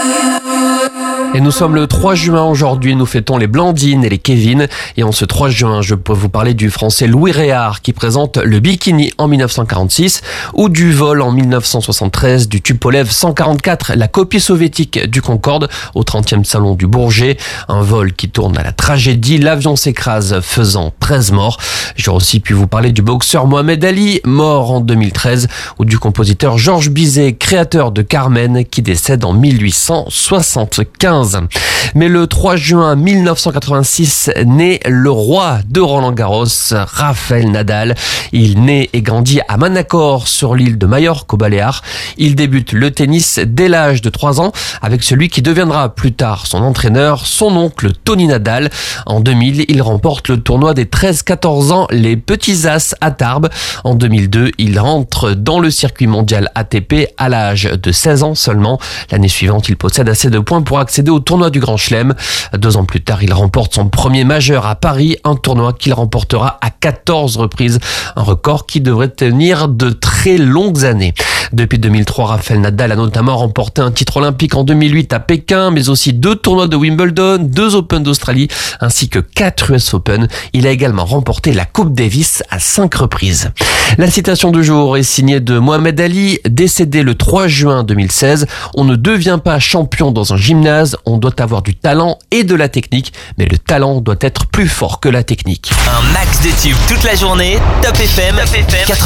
Et nous sommes le 3 juin aujourd'hui, nous fêtons les Blandine et les Kevin. Et en ce 3 juin, je peux vous parler du français Louis Réard qui présente le bikini en 1946 ou du vol en 1973 du Tupolev 144, la copie soviétique du Concorde au 30e salon du Bourget. Un vol qui tourne à la tragédie, l'avion s'écrase faisant 13 morts. J'aurais aussi pu vous parler du boxeur Mohamed Ali, mort en 2013, ou du compositeur Georges Bizet, créateur de Carmen, qui décède en 1875. Mais le 3 juin 1986 naît le roi de Roland-Garros, Rafael Nadal. Il naît et grandit à Manacor, sur l'île de Majorque, aux Baléares. Il débute le tennis dès l'âge de 3 ans avec celui qui deviendra plus tard son entraîneur, son oncle Tony Nadal. En 2000, il remporte le tournoi des 13-14 ans, les Petits As à Tarbes. En 2002, il rentre dans le circuit mondial ATP à l'âge de 16 ans seulement. L'année suivante, il possède assez de points pour accéder au tournoi du Grand Chelem. 2 ans plus tard, il remporte son premier majeur à Paris, un tournoi qu'il remportera à 14 reprises, un record qui devrait tenir de très longues années. Depuis 2003, Rafael Nadal a notamment remporté un titre olympique en 2008 à Pékin, mais aussi 2 tournois de Wimbledon, 2 Open d'Australie, ainsi que 4 US Open. Il a également remporté la Coupe Davis à 5 reprises. La citation du jour est signée de Mohamed Ali, décédé le 3 juin 2016. On ne devient pas champion dans un gymnase, on doit avoir du talent et de la technique, mais le talent doit être plus fort que la technique. Un max de tubes toute la journée, Top FM.